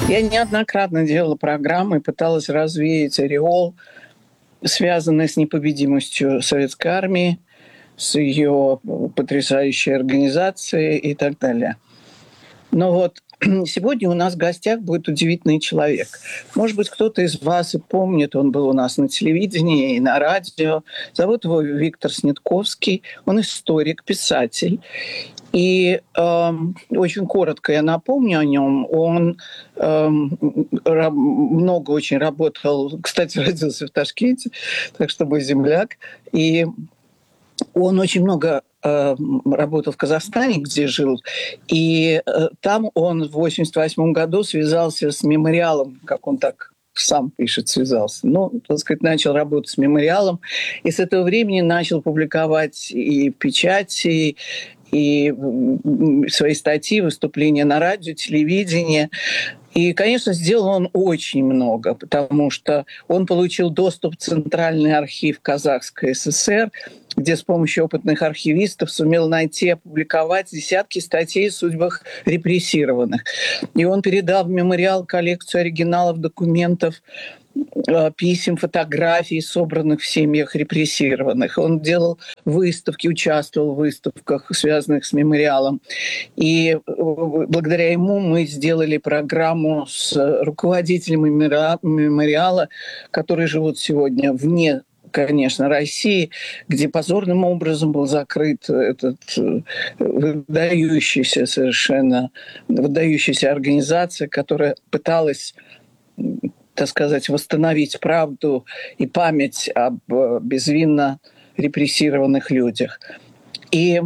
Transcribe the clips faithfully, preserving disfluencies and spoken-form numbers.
Я неоднократно делала программы, пыталась развеять ореол, связанный с непобедимостью советской армии, с ее потрясающей организацией и так далее. Но вот сегодня у нас в гостях будет удивительный человек. Может быть, кто-то из вас и помнит, он был у нас на телевидении и на радио. Зовут его Виктор Снитковский. Он историк, писатель. И э, очень коротко я напомню о нем. Он э, много очень работал, кстати, родился в Ташкенте, так что мой земляк. И он очень много э, работал в Казахстане, где жил, и э, там он в восемьдесят восьмом году связался с мемориалом, как он так сам пишет, связался. Ну, так сказать, начал работать с мемориалом, и с этого времени начал публиковать и печати, и свои статьи, выступления на радио, телевидении. И, конечно, сделал он очень много, потому что он получил доступ в Центральный архив Казахской ССР, где с помощью опытных архивистов сумел найти и опубликовать десятки статей о судьбах репрессированных. И он передал в мемориал коллекцию оригиналов документов, писем, фотографий, собранных в семьях репрессированных. Он делал выставки, участвовал в выставках, связанных с мемориалом. И благодаря ему мы сделали программу с руководителями мемориала, которые живут сегодня вне, конечно, России, где позорным образом был закрыт этот выдающийся совершенно, выдающаяся организация, которая пыталась, так сказать, восстановить правду и память об безвинно репрессированных людях. И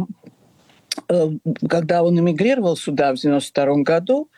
когда он эмигрировал сюда в девяносто втором году,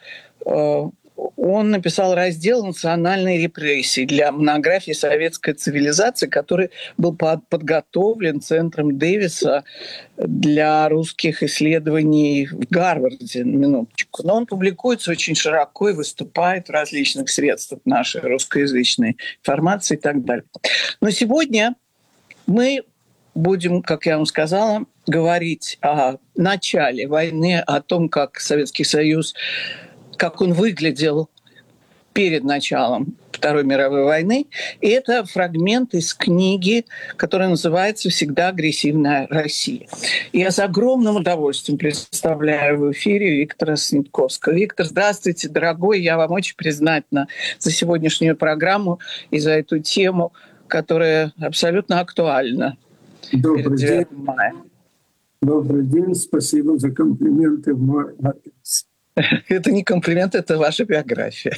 он написал раздел «Национальные репрессии» для монографии «Советская цивилизация», который был подготовлен Центром Дэвиса для русских исследований в Гарварде, на минуточку. Но он публикуется очень широко и выступает в различных средствах нашей русскоязычной информации и так далее. Но сегодня мы будем, как я вам сказала, говорить о начале войны, о том, как Советский Союз, как он выглядел перед началом Второй мировой войны. И это фрагмент из книги, которая называется «Всегда агрессивная Россия». И я с огромным удовольствием представляю в эфире Виктора Снитковского. Виктор, здравствуйте, дорогой. Я вам очень признательна за сегодняшнюю программу и за эту тему, которая абсолютно актуальна. Добрый день. Добрый день. Спасибо за комплименты в мой адрес. Это не комплимент, это ваша биография.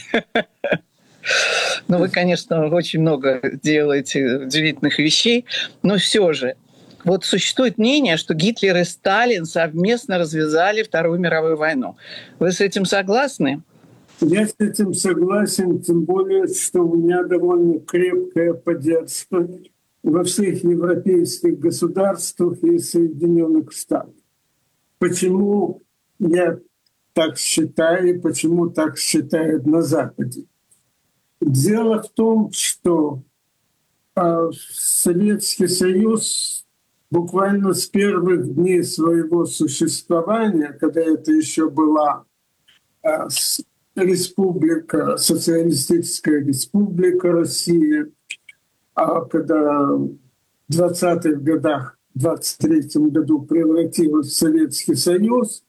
Ну, вы, конечно, очень много делаете удивительных вещей, но все же. Вот существует мнение, что Гитлер и Сталин совместно развязали Вторую мировую войну. Вы с этим согласны? Я с этим согласен, тем более, что у меня довольно крепкая поддержка во всех европейских государствах и Соединенных Штатах. Почему я так считаю и почему так считают на Западе? Дело в том, что э, Советский Союз буквально с первых дней своего существования, когда это еще была э, республика, социалистическая республика Россия, а когда в двадцатых годах, в двадцать третьем году превратилась в Советский Союз,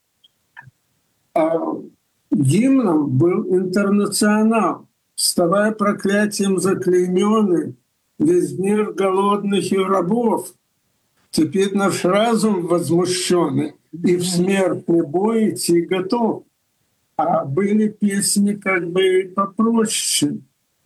а гимном был «Интернационал», вставая проклятием заклеймённый, весь мир голодных и рабов. Теперь наш разум возмущенный, и в смертный бой идти готов. А были песни как бы попроще,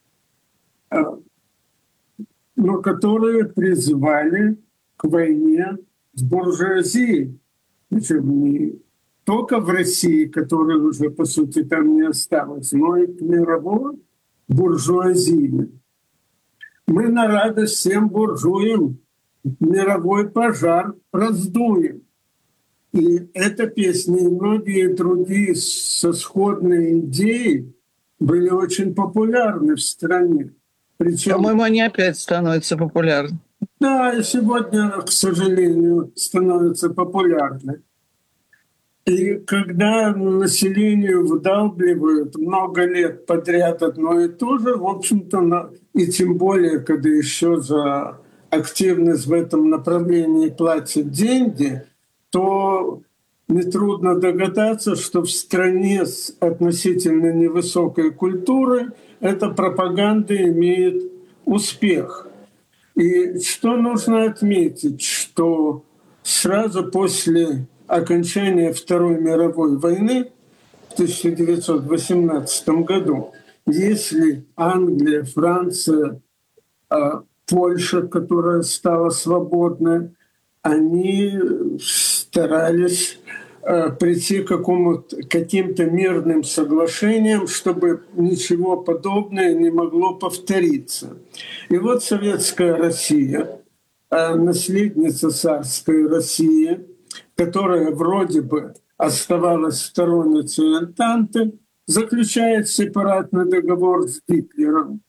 но которые призывали к войне с буржуазией. Причем не только в России, которой уже, по сути, там не осталось, но и к мировой буржуазии. Мы на радость всем буржуям мировой пожар раздуем. И эта песня и многие другие со сходной идеей были очень популярны в стране. Причем... По-моему, они опять становятся популярны. Да, и сегодня, к сожалению, становятся популярны. И когда населению вдалбливают много лет подряд одно и то же, в общем-то, и тем более, когда еще за активность в этом направлении платят деньги, то нетрудно догадаться, что в стране с относительно невысокой культурой эта пропаганда имеет успех. И что нужно отметить, что сразу после окончания Второй мировой войны в тысяча девятьсот восемнадцатом году, если Англия, Франция, Польша, которая стала свободной, они старались прийти к каким-то мирным соглашениям, чтобы ничего подобного не могло повториться. И вот советская Россия, наследница царской России, которая вроде бы оставалась сторонницей Антанты, заключает сепаратный договор с Гитлером.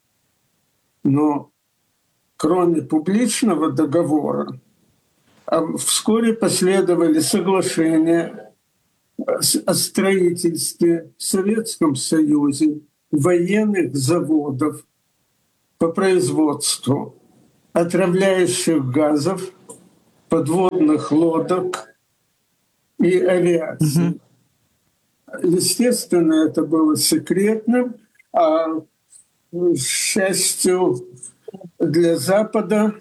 Но кроме публичного договора, вскоре последовали соглашения о строительстве в Советском Союзе военных заводов по производству отравляющих газов, подводных лодок и авиации. Mm-hmm. Естественно, это было секретным, а, к счастью для Запада,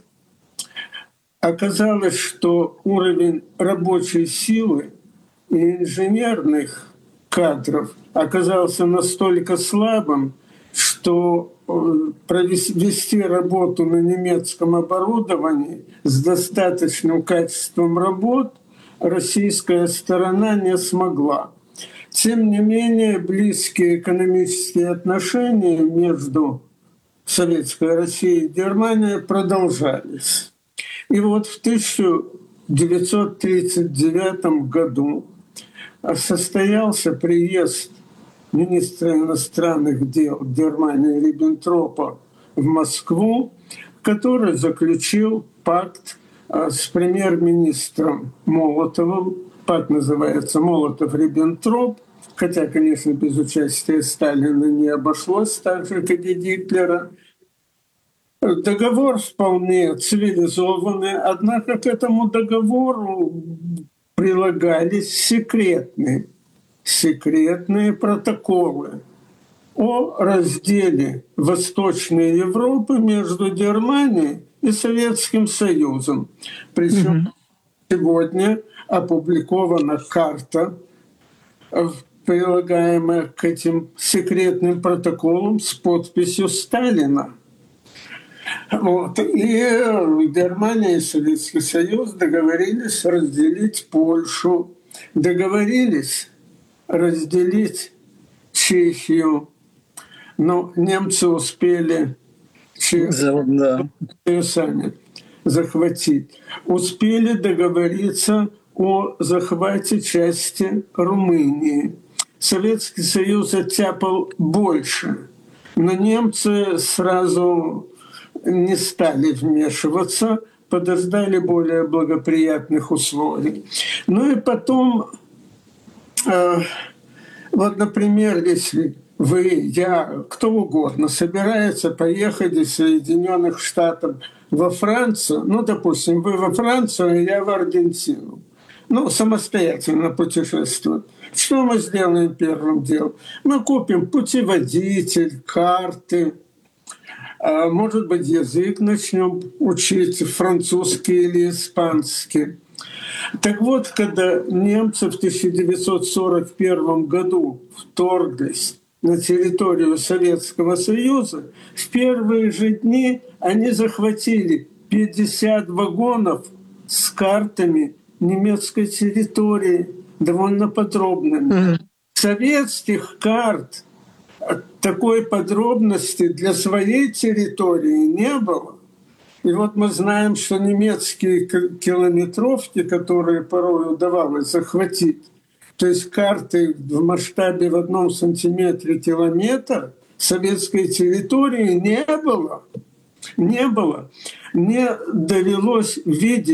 оказалось, что уровень рабочей силы и инженерных кадров оказался настолько слабым, что провести работу на немецком оборудовании с достаточным качеством работ российская сторона не смогла. Тем не менее, близкие экономические отношения между Советской Россией и Германией продолжались. И вот в тысяча девятьсот тридцать девятом году состоялся приезд министра иностранных дел Германии Риббентропа в Москву, который заключил пакт с премьер-министром Молотовым. Пакт называется «Молотов-Риббентроп», хотя, конечно, без участия Сталина не обошлось, так же, как и Гитлера. Договор вполне цивилизованный, однако к этому договору прилагались секретные, секретные протоколы о разделе Восточной Европы между Германией и Советским Союзом. Причем mm-hmm. сегодня опубликована карта, прилагаемая к этим секретным протоколам с подписью Сталина. Вот. И Германия и Советский Союз договорились разделить Польшу, договорились разделить Чехию, но немцы успели Чехию да. сами захватить. Успели договориться о захвате части Румынии. Советский Союз оттяпал больше, но немцы сразу не стали вмешиваться, подождали более благоприятных условий. Ну и потом, э, вот, например, если вы, я, кто угодно собирается поехать из Соединенных Штатов во Францию, ну, допустим, вы во Францию, а я в Аргентину, ну, самостоятельно путешествовать. Что мы сделаем первым делом? Мы купим путеводитель, карты, может быть, язык начнем учить, французский или испанский. Так вот, когда немцы в тысяча девятьсот сорок первом году вторглись на территорию Советского Союза, в первые же дни они захватили пятьдесят вагонов с картами немецкой территории, довольно подробными. Mm-hmm. Советских карт такой подробности для своей территории не было. И вот мы знаем, что немецкие километровки, которые порой удавалось захватить, то есть карты в масштабе в одном сантиметре километр советской территории не было. Не было. Мне довелось видеть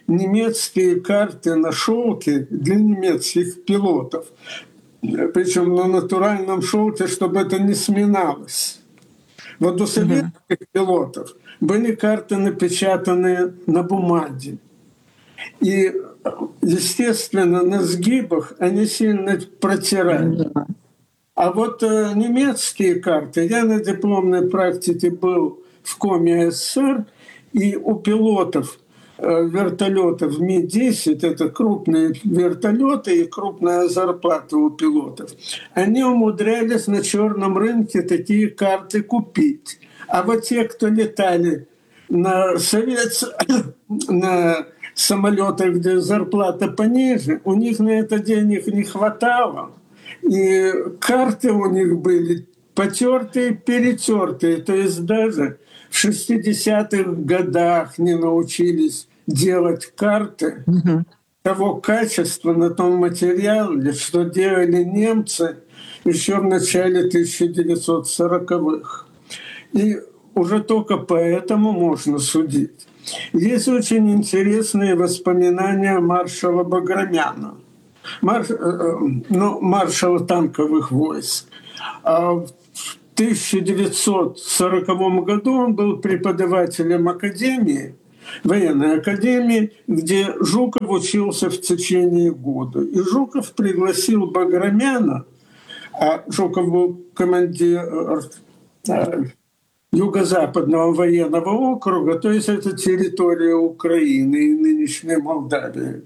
немецкие карты на шелке для немецких пилотов. Причем на натуральном шелке, чтобы это не сминалось. Вот у советских mm-hmm. пилотов были карты, напечатанные на бумаге. И, естественно, на сгибах они сильно протирали. Mm-hmm. А вот э, немецкие карты, я на дипломной практике был в Коме СССР, и у пилотов э, вертолетов Ми десять, это крупные вертолеты и крупная зарплата у пилотов, они умудрялись на черном рынке такие карты купить. А вот те, кто летали на, совет... на самолетах, где зарплата пониже, у них на это денег не хватало. И карты у них были потертые, перетертые. То есть даже в шестидесятых годах не научились делать карты угу. того качества на том материале, что делали немцы еще в начале тысяча девятьсот сороковых. И уже только поэтому можно судить. Есть очень интересные воспоминания маршала Баграмяна. Марш, ну, маршала танковых войск. А в тысяча девятьсот сороковом году он был преподавателем академии, военной академии, где Жуков учился в течение года. И Жуков пригласил Баграмяна, а Жуков был командир Юго-Западного военного округа, то есть это территория Украины и нынешней Молдавии,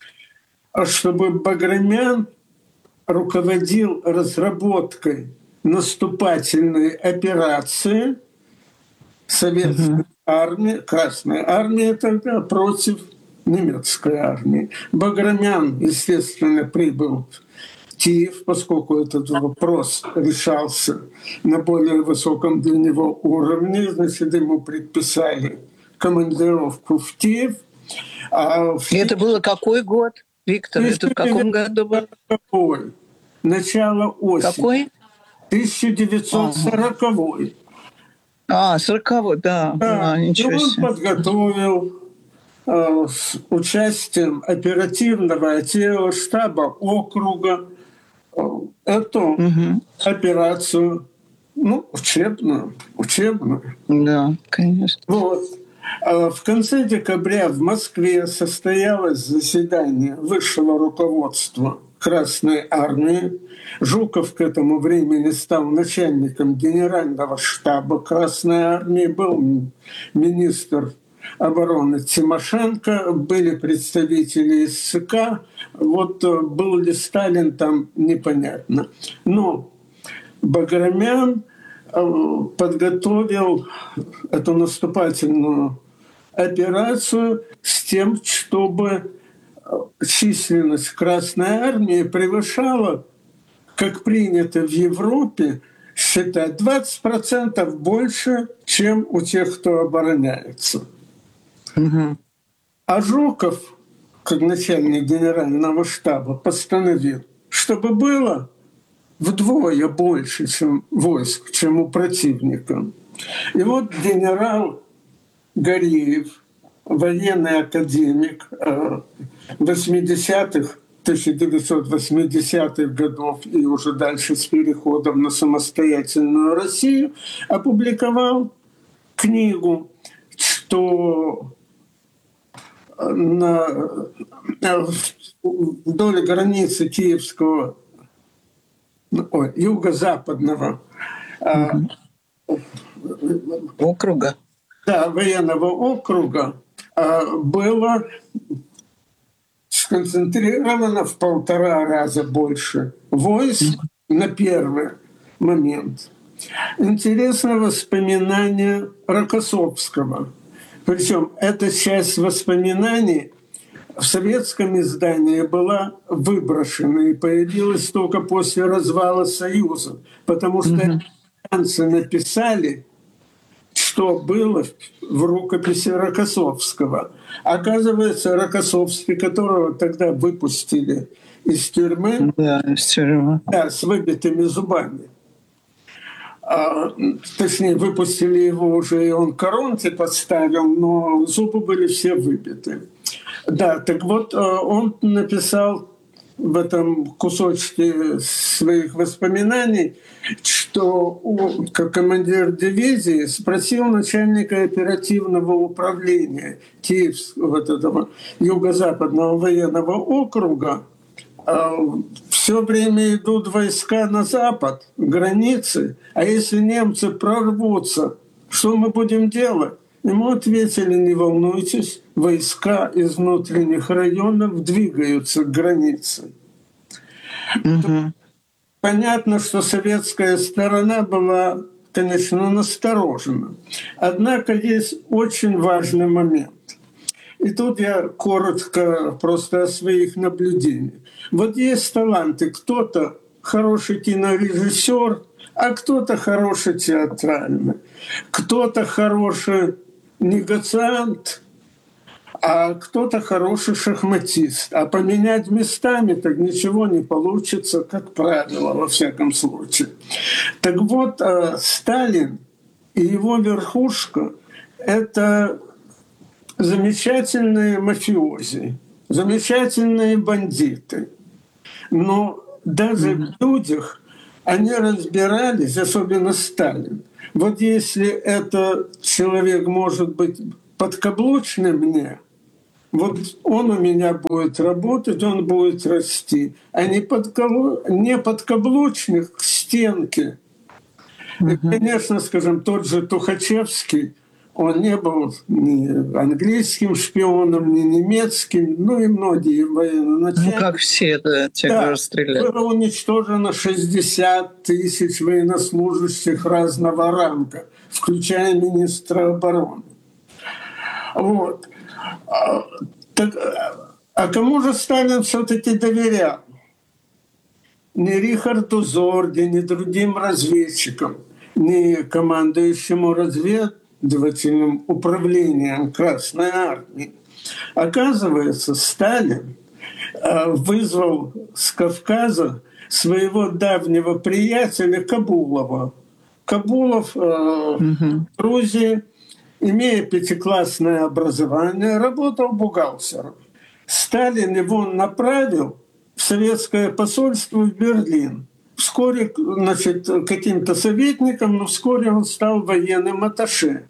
чтобы Баграмян руководил разработкой наступательной операции советской армии, Красной армии тогда, против немецкой армии. Баграмян, естественно, прибыл в Киев, поскольку этот вопрос решался на более высоком для него уровне, значит, ему предписали командировку в Киев. А в... Это было какой год? Виктор, это в каком году был? Какой? Начало осени. Какой? тысяча девятьсот сороковой. А, сороковой, да. да. А, ничего и он себе. подготовил э, с участием оперативного отдела штаба округа э, эту угу. операцию, ну, учебную, учебную. Да, конечно. Вот. В конце декабря в Москве состоялось заседание высшего руководства Красной армии. Жуков к этому времени стал начальником генерального штаба Красной армии, был министр обороны Тимошенко, были представители из ЦК. Вот был ли Сталин там, непонятно. Но Баграмян подготовил эту наступательную операцию с тем, чтобы численность Красной армии превышала, как принято в Европе, считать двадцать процентов больше, чем у тех, кто обороняется. Угу. А Жуков, как начальник генерального штаба, постановил, чтобы было вдвое больше, чем войск, чем у противника. И вот генерал Гореев, военный академик восьмидесятых, тысяча девятьсот восьмидесятых годов и уже дальше с переходом на самостоятельную Россию, опубликовал книгу, что на, вдоль границы Киевского Ой, юго-западного угу. округа. Да, военного округа было сконцентрировано в полтора раза больше войск на первый момент. Интересно воспоминание Рокоссовского. Причем эта часть воспоминаний в советском издании была выброшена и появилась только после развала Союза, потому что американцы mm-hmm. написали, что было в рукописи Рокоссовского. Оказывается, Рокоссовский, которого тогда выпустили из тюрьмы, да, из тюрьмы. Да, с выбитыми зубами. А, точнее, выпустили его уже, и он коронки подставил, но зубы были все выбиты. Да, так вот, он написал в этом кусочке своих воспоминаний, что он, как командир дивизии, спросил начальника оперативного управления Киевского вот этого юго-западного военного округа: все время идут войска на запад, границы, а если немцы прорвутся, что мы будем делать? Ему ответили: не волнуйтесь, войска из внутренних районов двигаются к границе. Угу. Понятно, что советская сторона была, конечно, насторожена. Однако есть очень важный момент. И тут я коротко просто о своих наблюдениях. Вот есть таланты. Кто-то хороший кинорежиссер, а кто-то хороший театральный. Кто-то хороший негациант, а кто-то хороший шахматист. А поменять местами так ничего не получится, как правило, во всяком случае. Так вот, Сталин и его верхушка — это замечательные мафиози, замечательные бандиты. Но даже mm-hmm. в людях они разбирались, особенно Сталин. Вот если этот человек может быть подкаблучный мне, вот он у меня будет работать, он будет расти. А не, подкаблу... не подкаблучных к стенке. Mm-hmm. И, конечно, скажем, тот же Тухачевский, он не был ни английским шпионом, ни немецким, ну и многие военноначальники. Ну, как все, да, те, да, кто расстреляли. Было уничтожено шестьдесят тысяч военнослужащих разного ранга, включая министра обороны. Вот. А, так, а кому же Сталин все-таки доверял? Ни Рихарду Зорге, ни другим разведчикам, ни командующему разведывательным управлением Красной Армии. Оказывается, Сталин вызвал с Кавказа своего давнего приятеля Кабулова. Кабулов э, в Грузии, имея пятиклассное образование, работал бухгалтером. Сталин его направил в советское посольство в Берлин. Вскоре, значит, каким-то советником, но вскоре он стал военным атташе.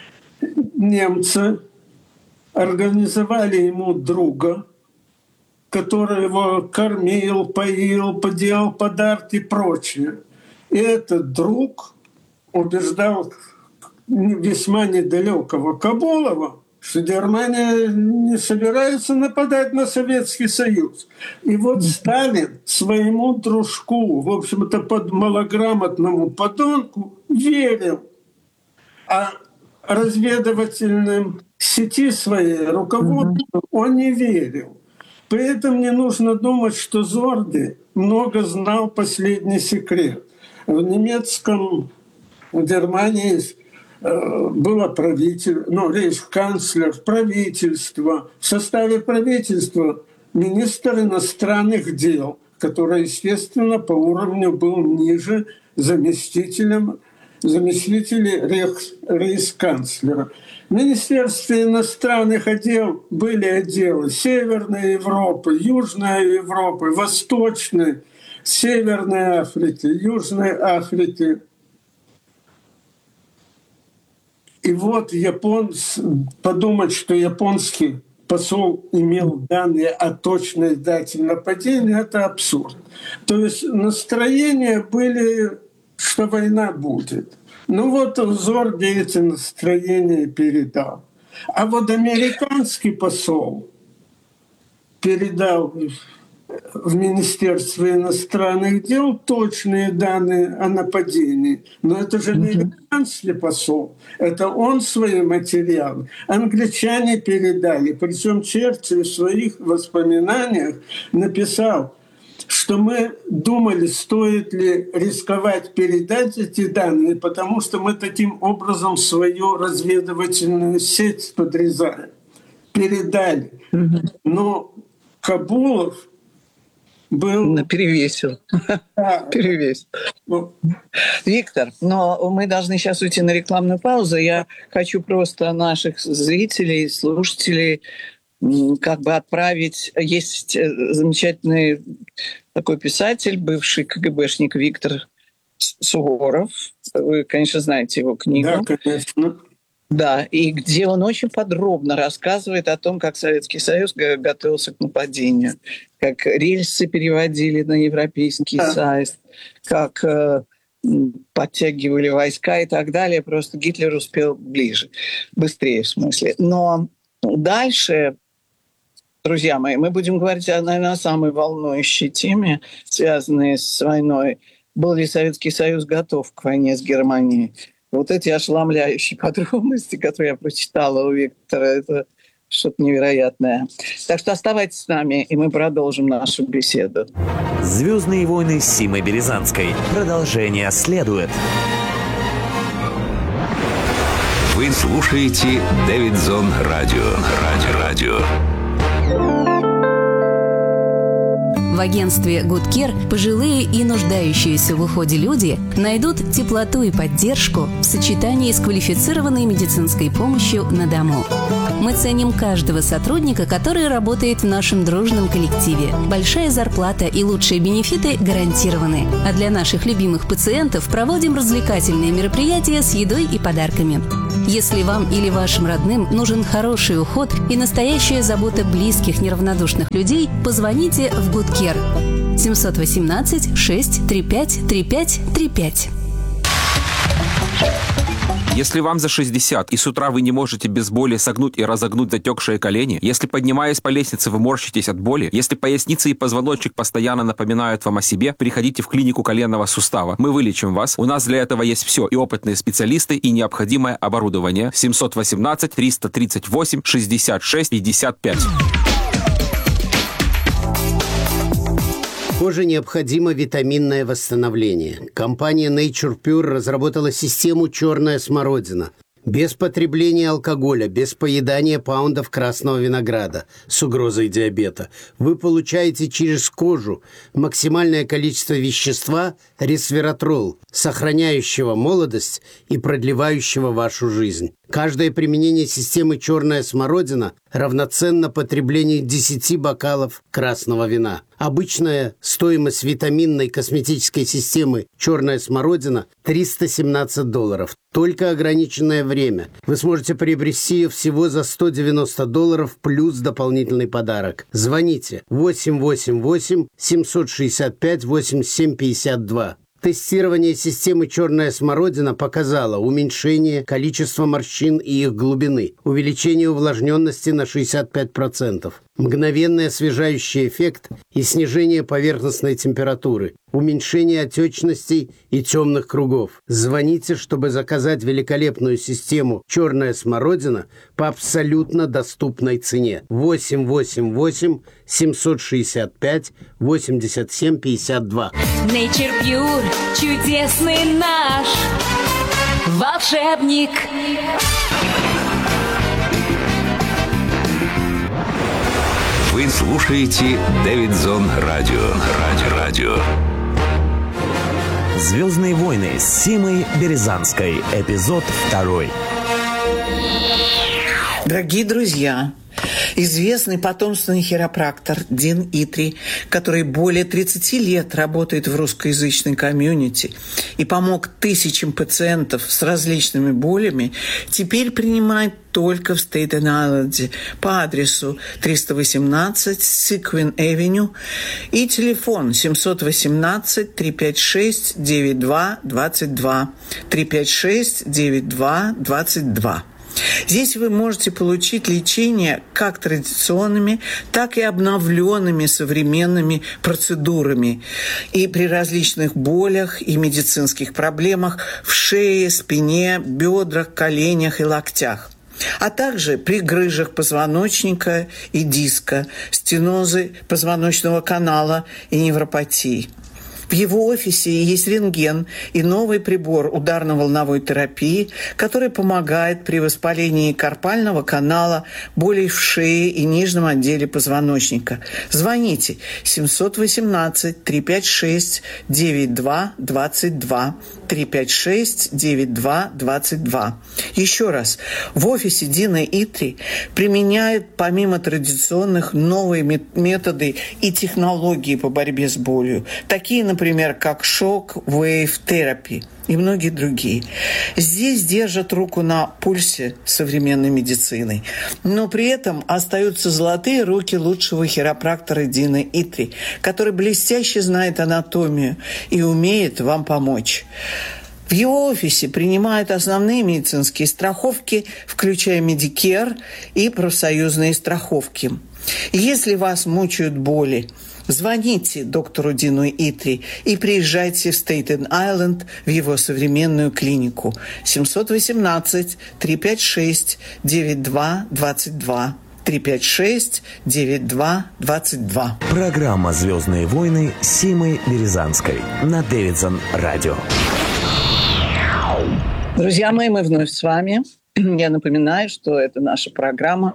Немцы организовали ему друга, который его кормил, поил, делал подарки и прочее. И этот друг убеждал весьма недалекого Кабулова, что Германия не собирается нападать на Советский Союз. И вот Сталин своему дружку, в общем-то, под малограмотному подонку верил. А разведывательным сети своей руководству он не верил. При этом не нужно думать, что Зорге много знал последний секрет. В немецком, в Германии было правитель, ну, рейхсканцлер, правительство. В составе правительства министр иностранных дел, который, естественно, по уровню был ниже заместителем, заместителя рейх, рейхсканцлера. В Министерстве иностранных дел были отделы Северной Европы, Южной Европы, Восточной, Северной Африки, Южной Африки. И вот японц, подумать, что японский посол имел данные о точной дате нападения, это абсурд. То есть настроения были, что война будет. Ну вот Зорге эти настроения передал. А вот американский посол передал в Министерство иностранных дел точные данные о нападении. Но это же не американский посол, это он свои материалы. Англичане передали. Причем Черчилль в своих воспоминаниях написал, что мы думали, стоит ли рисковать передать эти данные, потому что мы таким образом свою разведывательную сеть подрезаем. Передали. Но Кабулов был... Перевесил. Да. Перевесил. Виктор, но мы должны сейчас уйти на рекламную паузу. Я хочу просто наших зрителей, слушателей как бы отправить... Есть замечательный такой писатель, бывший КГБшник Виктор Суворов. Вы, конечно, знаете его книгу. Да, конечно. Да, и где он очень подробно рассказывает о том, как Советский Союз готовился к нападению, как рельсы переводили на Европейский Да. Союз, как э, подтягивали войска и так далее. Просто Гитлер успел ближе, быстрее в смысле. Но дальше, друзья мои, мы будем говорить, наверное, о самой волнующей теме, связанной с войной. Был ли Советский Союз готов к войне с Германией? Вот эти ошеломляющие подробности, которые я прочитала у Виктора, это что-то невероятное. Так что оставайтесь с нами, и мы продолжим нашу беседу. «Звездные войны» с Симой Березанской. Продолжение следует. Вы слушаете Дэвидсон Радио. Радио. Радио. В агентстве Good Care пожилые и нуждающиеся в уходе люди найдут теплоту и поддержку в сочетании с квалифицированной медицинской помощью на дому. Мы ценим каждого сотрудника, который работает в нашем дружном коллективе. Большая зарплата и лучшие бенефиты гарантированы. А для наших любимых пациентов проводим развлекательные мероприятия с едой и подарками. Если вам или вашим родным нужен хороший уход и настоящая забота близких, неравнодушных людей, позвоните в Good Care семь один восемь шесть три пять три пять три пять. Если вам за шестьдесят, и с утра вы не можете без боли согнуть и разогнуть затекшие колени, если, поднимаясь по лестнице, вы морщитесь от боли, если поясница и позвоночник постоянно напоминают вам о себе, приходите в клинику коленного сустава. Мы вылечим вас. У нас для этого есть все: и опытные специалисты, и необходимое оборудование. семь один восемь триста тридцать восемь шестьдесят шесть пятьдесят пять. Коже необходимо витаминное восстановление. Компания Nature Pure разработала систему «Черная смородина». Без потребления алкоголя, без поедания паундов красного винограда с угрозой диабета вы получаете через кожу максимальное количество вещества ресвератрол, сохраняющего молодость и продлевающего вашу жизнь. Каждое применение системы «Черная смородина» равноценно потреблению десяти бокалов красного вина. Обычная стоимость витаминной косметической системы «Черная смородина» – триста семнадцать долларов. Только ограниченное время. Вы сможете приобрести ее всего за сто девяносто долларов плюс дополнительный подарок. Звоните восемь восемь восемь семь шесть пять восемьдесят семь пятьдесят два. Тестирование системы «Черная смородина» показало уменьшение количества морщин и их глубины, увеличение увлажненности на шестьдесят пять процентов, мгновенный освежающий эффект и снижение поверхностной температуры, уменьшение отечностей и темных кругов. Звоните, чтобы заказать великолепную систему «Черная смородина» по абсолютно доступной цене. восемь восемь восемь семь шесть пять восемьдесят семь пятьдесят два. Nature Pure, чудесный наш волшебник. Вы слушаете Дэвидсон Радио. Радио. Радио. «Звездные войны» с Симой Березанской. Эпизод второй. Дорогие друзья, известный потомственный хиропрактор Дин Итри, который более тридцати лет работает в русскоязычной комьюнити и помог тысячам пациентов с различными болями, теперь принимает только в Стейтен-Айленде по адресу триста восемнадцать Сиквин Эвеню и телефон семь один восемь три пять шесть девять два двадцать два три пять шесть девять два двадцать два. Здесь вы можете получить лечение как традиционными, так и обновленными современными процедурами и при различных болях и медицинских проблемах в шее, спине, бедрах, коленях и локтях, а также при грыжах позвоночника и диска, стенозы позвоночного канала и невропатии. В его офисе есть рентген и новый прибор ударно-волновой терапии, который помогает при воспалении карпального канала, болей в шее и нижнем отделе позвоночника. Звоните семь один восемь три пять шесть девять два двадцать два. три пять шесть девять два двадцать два. Еще раз, в офисе Дины Итри применяют помимо традиционных новые методы и технологии по борьбе с болью, такие, например, как шок-вейв терапия и многие другие. Здесь держат руку на пульсе современной медицины, но при этом остаются золотые руки лучшего хиропрактора Дины Итри, который блестяще знает анатомию и умеет вам помочь. В его офисе принимают основные медицинские страховки, включая Medicare и профсоюзные страховки. Если вас мучают боли, звоните доктору Дину Итри и приезжайте в Стейтен-Айленд в его современную клинику. семь один восемь три пять шесть девять два двадцать два. три пять шесть девять два двадцать два. Программа «Звездные войны» с Симой Березанской на Дэвидсон Радио. Друзья мои, мы вновь с вами. Я напоминаю, что это наша программа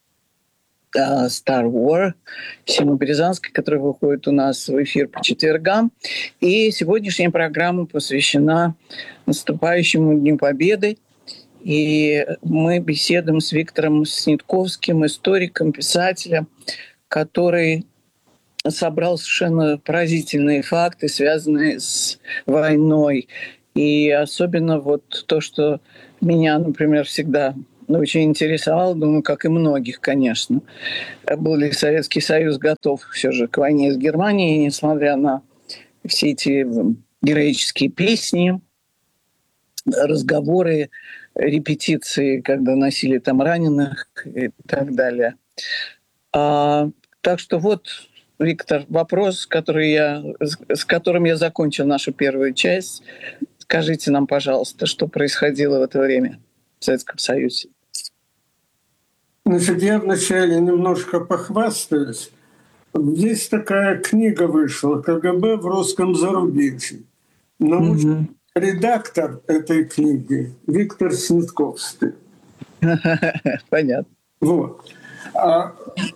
Star War Симы Березанской, которая выходит у нас в эфир по четвергам. И сегодняшняя программа посвящена наступающему Дню Победы. И мы беседуем с Виктором Снитковским, историком, писателем, который собрал совершенно поразительные факты, связанные с войной. И особенно вот то, что меня, например, всегда очень интересовало, думаю, как и многих, конечно. Был ли Советский Союз готов все же к войне с Германией, несмотря на все эти героические песни, разговоры, репетиции, когда носили там раненых и так далее. А, так что вот, Виктор, вопрос, который я, с которым я закончил нашу первую часть. Скажите нам, пожалуйста, что происходило в это время в Советском Союзе? Значит, я вначале немножко похвастаюсь. Есть такая книга вышла «КГБ в русском зарубежье». Научный mm-hmm. редактор этой книги Виктор Снитковский. Понятно. Вот. А,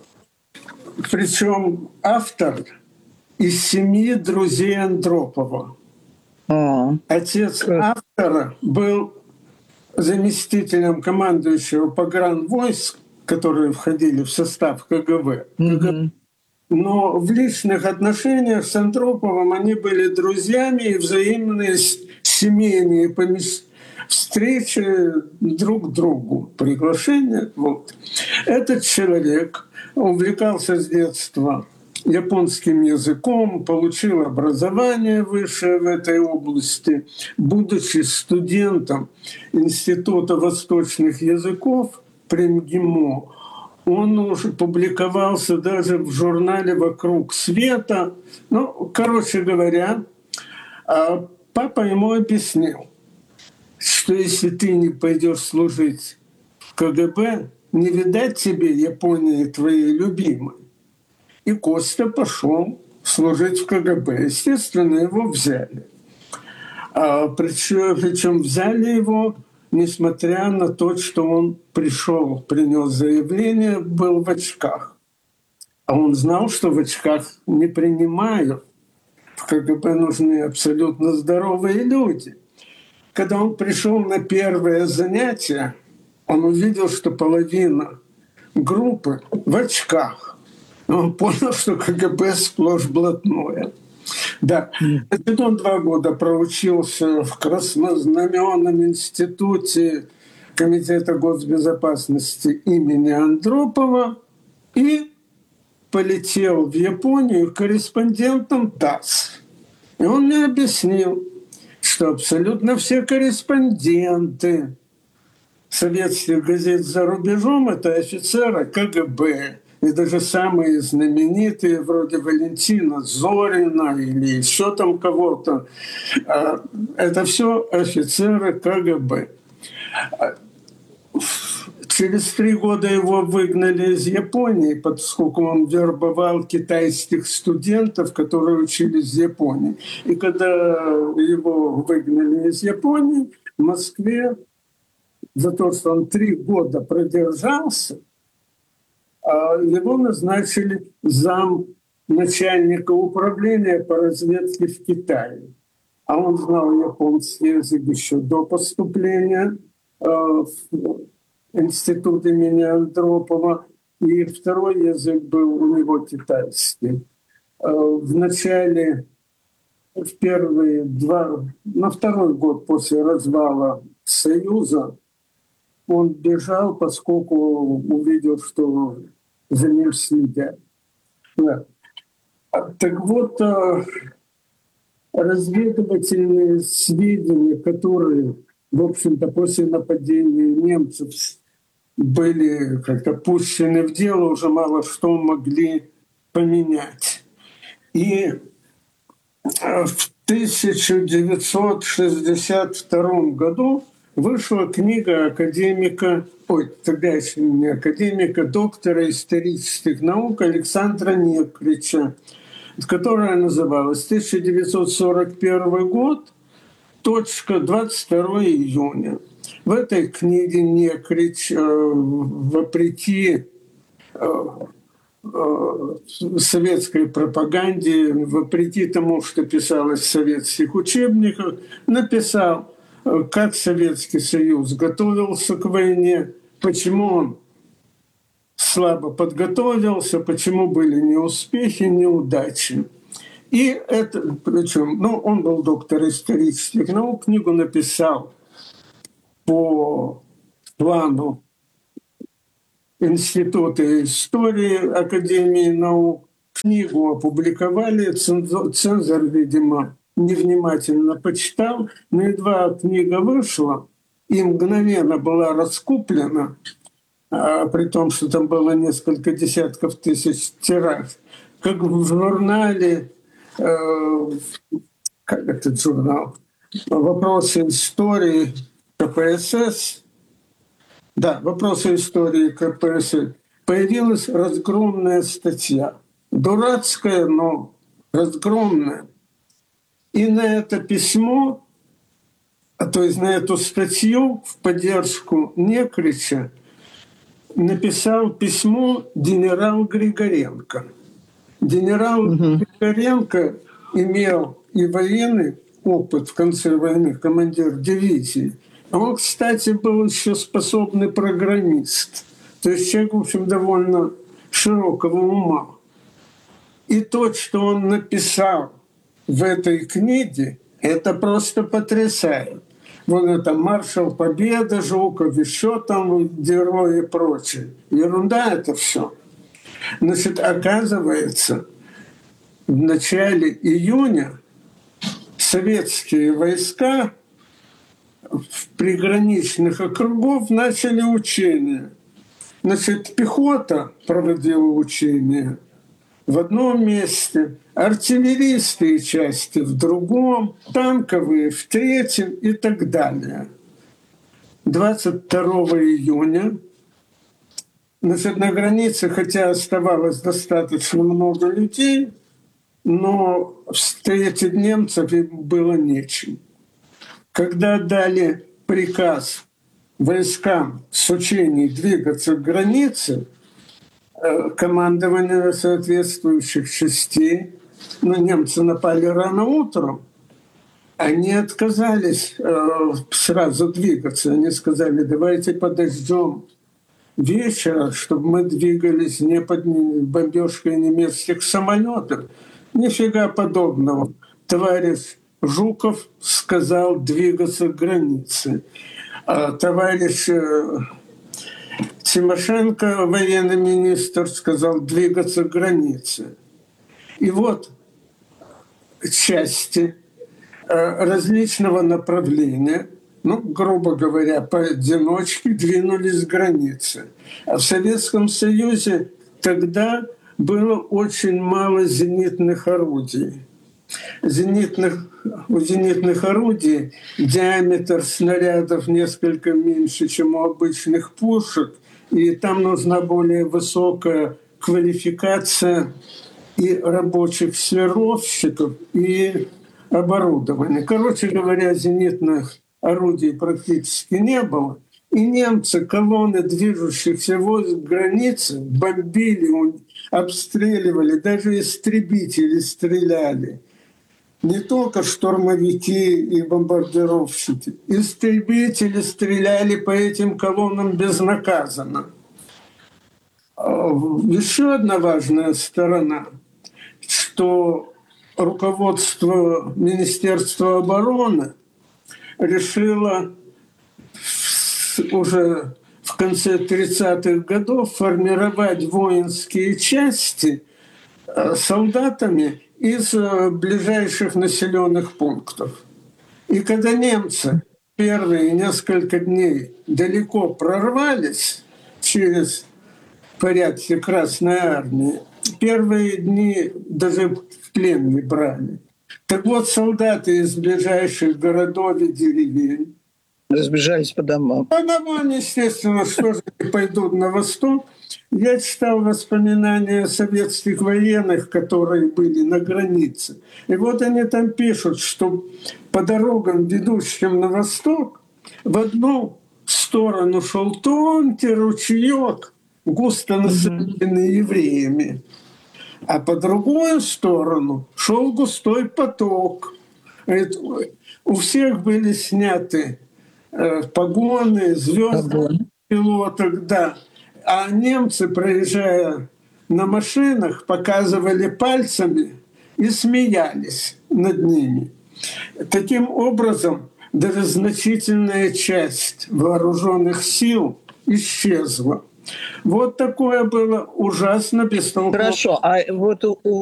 причем автор из семьи друзей Андропова. Oh. Отец автора был заместителем командующего погранвойск, которые входили в состав КГБ. Mm-hmm. Но в личных отношениях с Андроповым они были друзьями и взаимные семейные встречи друг к другу, приглашения. Вот. Этот человек увлекался с детства японским языком, получил образование высшее в этой области, будучи студентом Института восточных языков при МГИМО. Он уже публиковался даже в журнале «Вокруг света». Ну, короче говоря, папа ему объяснил, что если ты не пойдешь служить в КГБ, не видать тебе Японии твоей любимой. И Костя пошел служить в КГБ. Естественно, его взяли. А причем, причем взяли его, несмотря на то, что он пришел, принес заявление, был в очках. А он знал, что в очках не принимают. В КГБ нужны абсолютно здоровые люди. Когда он пришел на первое занятие, он увидел, что половина группы в очках. Он понял, что КГБ сплошь блатное. Да. Значит, он два года проучился в Краснознаменном институте Комитета госбезопасности имени Андропова и полетел в Японию корреспондентом ТАСС. И он мне объяснил, что абсолютно все корреспонденты советских газет за рубежом — это офицеры КГБ. И даже самые знаменитые, вроде Валентина Зорина или еще там кого-то, это все офицеры КГБ. Через три года его выгнали из Японии, поскольку он вербовал китайских студентов, которые учились в Японии. И когда его выгнали из Японии, в Москве за то, что он три года продержался, его назначили зам начальника управления по разведке в Китае. А он знал японский язык еще до поступления в институт имени Андропова. И второй язык был у него китайский. В начале, в первые два, на второй год после развала Союза он бежал, поскольку увидел, что за ним следят. Да. Так вот, разведывательные сведения, которые, в общем-то, после нападения немцев были как-то пущены в дело, уже мало что могли поменять. И в тысяча девятьсот шестьдесят втором году вышла книга академика, ой, тогда еще не академика, доктора исторических наук Александра Некрича, которая называлась тысяча девятьсот сорок первый год, точка, двадцать второго июня. В этой книге Некрич, вопреки советской пропаганде, вопреки тому, что писалось в советских учебниках, написал, как Советский Союз готовился к войне, почему он слабо подготовился, почему были неуспехи, неудачи. И это, причем, ну, он был доктор исторических наук, книгу написал по плану Института истории Академии наук. Книгу опубликовали, цензор, цензор, видимо, невнимательно почитал, но едва книга вышла и мгновенно была раскуплена, а, при том, что там было несколько десятков тысяч тираж, как в журнале, э, как этот журнал, «Вопросы истории КПСС», да, «Вопросы истории КПСС», появилась разгромная статья, дурацкая, но разгромная. И на это письмо, то есть на эту статью в поддержку Некрича написал письмо генерал Григоренко. Генерал угу. Григоренко имел и военный опыт в конце войны, командир дивизии. А он, кстати, был еще способный программист. То есть человек, в общем, довольно широкого ума. И то, что он написал в этой книге, это просто потрясает. Вот это маршал Победы, Жуков, еще там герои и прочее. Ерунда это все. Значит, оказывается, в начале июня советские войска в приграничных округов начали учения. Значит, пехота проводила учения в одном месте, артиллерийские части в другом, танковые в третьем и так далее. двадцать второго июня, значит, на границе, хотя оставалось достаточно много людей, но встретить немцев им было нечем. Когда дали приказ войскам с учений двигаться к границе, командование соответствующих частей, но немцы напали рано утром, они отказались э, сразу двигаться. Они сказали, давайте подождем вечера, чтобы мы двигались не под бомбежкой немецких самолетов. Нифига подобного. Товарищ Жуков сказал двигаться к границе. А товарищ э, Тимошенко, военный министр, сказал двигаться к границе. И вот части различного направления, ну, грубо говоря, поодиночке двинулись к границе. А в Советском Союзе тогда было очень мало зенитных орудий. Зенитных, у зенитных орудий диаметр снарядов несколько меньше, чем у обычных пушек, и там нужна более высокая квалификация и рабочих сверловщиков, и оборудования. Короче говоря, зенитных орудий практически не было. И немцы колонны движущихся войск границы бомбили, обстреливали, даже истребители стреляли. Не только штурмовики и бомбардировщики. Истребители стреляли по этим колоннам безнаказанно. Еще одна важная сторона, что руководство Министерства обороны решило уже в конце тридцатых годов формировать воинские части солдатами из ближайших населенных пунктов. И когда немцы первые несколько дней далеко прорвались через порядки Красной Армии, первые дни даже в плен не брали. Так вот, солдаты из ближайших городов и деревень разбежались по домам. По домам, естественно, что же они пойдут на восток. Я читал воспоминания советских военных, которые были на границе. И вот они там пишут, что по дорогам, ведущим на восток, в одну сторону шел тонкий ручеек, густо населенный евреями, а по другую сторону шел густой поток. У всех были сняты погоны, звезды пилоток, да. А немцы, проезжая на машинах, показывали пальцами и смеялись над ними. Таким образом, даже значительная часть вооруженных сил исчезла. Вот такое было ужасно бестолковое. Хорошо, а вот у